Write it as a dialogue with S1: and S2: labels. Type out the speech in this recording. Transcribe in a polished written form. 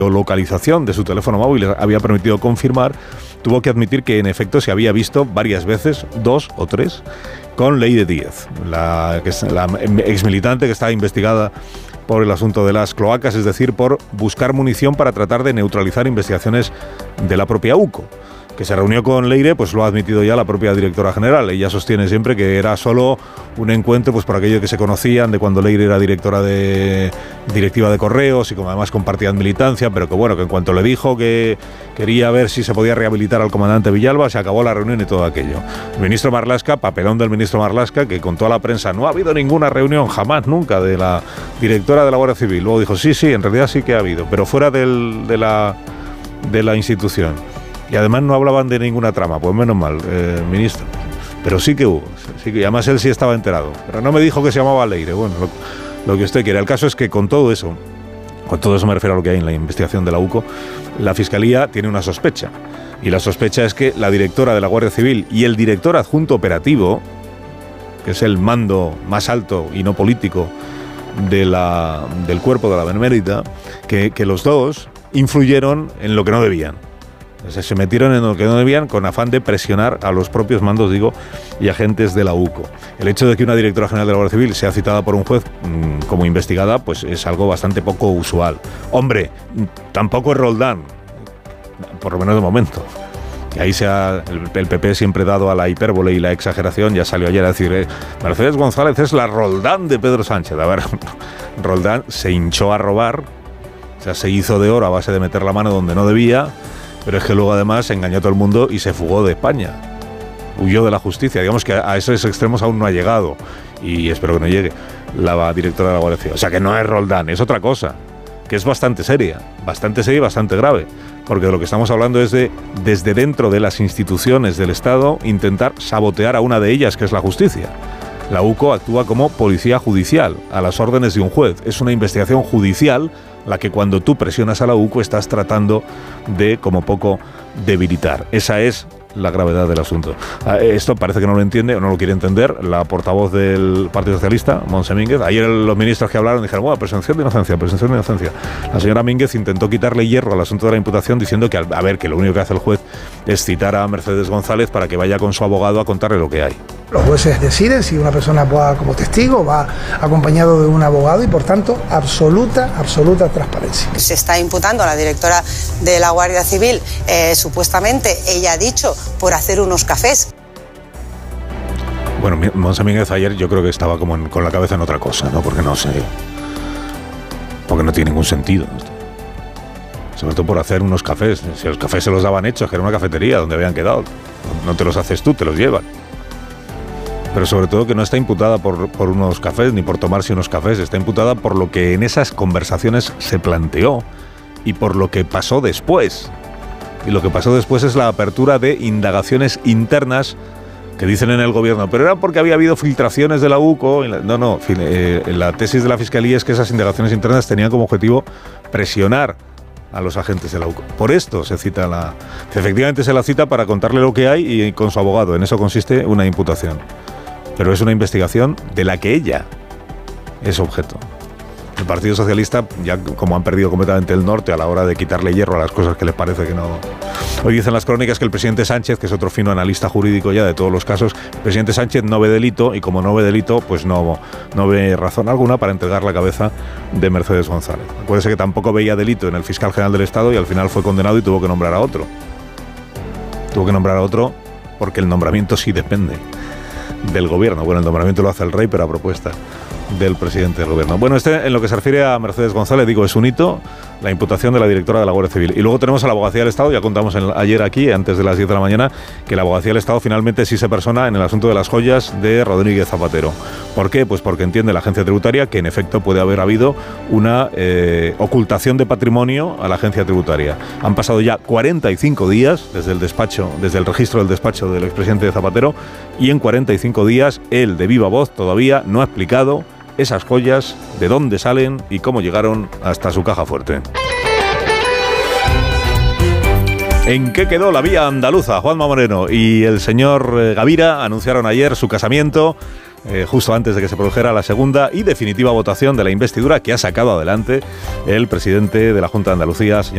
S1: localización de su teléfono móvil había permitido confirmar, tuvo que admitir que en efecto se había visto varias veces, 2 o 3, con Leire Díez, la exmilitante que está investigada por el asunto de las cloacas, es decir, por buscar munición para tratar de neutralizar investigaciones de la propia UCO. Que se reunió con Leire, pues lo ha admitido ya la propia directora general. Ella sostiene siempre que era solo un encuentro, pues por aquello que se conocían de cuando Leire era directiva de Correos y como además compartían militancia, pero que bueno, que en cuanto le dijo que quería ver si se podía rehabilitar al comandante Villalba, se acabó la reunión y todo aquello. El ministro Marlaska, papelón del ministro Marlaska, que contó a la prensa, no ha habido ninguna reunión, jamás, nunca, de la directora de la Guardia Civil. Luego dijo, sí, en realidad sí que ha habido, pero fuera de la institución. Y además no hablaban de ninguna trama, pues menos mal, ministro. Pero sí que hubo, sí que, y además él sí estaba enterado. Pero no me dijo que se llamaba Leire, bueno, lo que usted quiera. El caso es que con todo eso me refiero a lo que hay en la investigación de la UCO, la Fiscalía tiene una sospecha. Y la sospecha es que la directora de la Guardia Civil y el director adjunto operativo, que es el mando más alto y no político del cuerpo de la Benemérita, que los dos influyeron en lo que no debían. Se metieron en lo que no debían con afán de presionar a los propios mandos, y agentes de la UCO. El hecho de que una directora general de la Guardia Civil sea citada por un juez como investigada, pues es algo bastante poco usual. Hombre, tampoco es Roldán, por lo menos de momento. Y ahí el PP siempre dado a la hipérbole y la exageración, ya salió ayer a decir, Mercedes González es la Roldán de Pedro Sánchez. A ver, Roldán se hinchó a robar, o sea, se hizo de oro a base de meter la mano donde no debía. Pero es que luego además engañó a todo el mundo y se fugó de España. Huyó de la justicia. Digamos que a esos extremos aún no ha llegado. Y espero que no llegue la directora de la Guardia Civil. O sea que no es Roldán, es otra cosa. Que es bastante seria y bastante grave. Porque de lo que estamos hablando es de, desde dentro de las instituciones del Estado, intentar sabotear a una de ellas, que es la justicia. La UCO actúa como policía judicial, a las órdenes de un juez. Es una investigación judicial la que cuando tú presionas a la UCO estás tratando de, como poco, debilitar. Esa es la gravedad del asunto. Esto parece que no lo entiende o no lo quiere entender la portavoz del Partido Socialista, Montse Mínguez. Ayer los ministros que hablaron dijeron, bueno, presunción de inocencia. La señora Mínguez intentó quitarle hierro al asunto de la imputación diciendo que, que lo único que hace el juez es citar a Mercedes González para que vaya con su abogado a contarle lo que hay.
S2: Los jueces deciden si una persona va como testigo, va acompañado de un abogado y, por tanto, absoluta transparencia.
S3: Se está imputando a la directora de la Guardia Civil, supuestamente, ella ha dicho, por hacer unos cafés.
S1: Bueno, Montse Mínguez ayer yo creo que estaba como con la cabeza en otra cosa, ¿no? Porque no tiene ningún sentido. Sobre todo por hacer unos cafés. Si los cafés se los daban hechos, que era una cafetería donde habían quedado. No te los haces tú, te los llevan. Pero sobre todo que no está imputada por unos cafés ni por tomarse unos cafés, está imputada por lo que en esas conversaciones se planteó y por lo que pasó después. Y lo que pasó después es la apertura de indagaciones internas que dicen en el gobierno, pero era porque había habido filtraciones de la UCO. No, la tesis de la Fiscalía es que esas indagaciones internas tenían como objetivo presionar a los agentes de la UCO. Por esto efectivamente se la cita para contarle lo que hay y con su abogado. En eso consiste una imputación. Pero es una investigación de la que ella es objeto. El Partido Socialista, ya como han perdido completamente el norte a la hora de quitarle hierro a las cosas que les parece que no... Hoy dicen las crónicas que el presidente Sánchez, que es otro fino analista jurídico ya de todos los casos, el presidente Sánchez no ve delito, y como no ve delito, pues no ve razón alguna para entregar la cabeza de Mercedes González. Acuérdese que tampoco veía delito en el fiscal general del Estado y al final fue condenado y tuvo que nombrar a otro. Porque el nombramiento sí depende del gobierno. Bueno, el nombramiento lo hace el rey, pero a propuesta del presidente del gobierno. Bueno, en lo que se refiere a Mercedes González, es un hito la imputación de la directora de la Guardia Civil. Y luego tenemos a la Abogacía del Estado, ya contamos ayer aquí, antes de las 10 de la mañana, que la Abogacía del Estado finalmente sí se persona en el asunto de las joyas de Rodríguez Zapatero. ¿Por qué? Pues porque entiende la agencia tributaria que en efecto puede haber habido una ocultación de patrimonio a la agencia tributaria. Han pasado ya 45 días desde el registro del despacho del expresidente de Zapatero, y en 45 días él, de viva voz, todavía no ha explicado esas joyas, de dónde salen y cómo llegaron hasta su caja fuerte. ¿En qué quedó la vía andaluza? Juanma Moreno y el señor Gavira anunciaron ayer su casamiento, justo antes de que se produjera la segunda y definitiva votación de la investidura que ha sacado adelante el presidente de la Junta de Andalucía, señor